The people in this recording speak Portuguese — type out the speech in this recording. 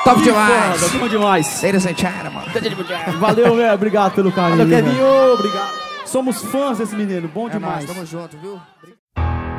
top demais. Foda, bom demais. Ladies and gentlemen. Valeu, velho. Obrigado pelo carinho. Valeu, Kevinho. Obrigado. Somos fãs desse menino. Bom demais. Tamo junto, viu?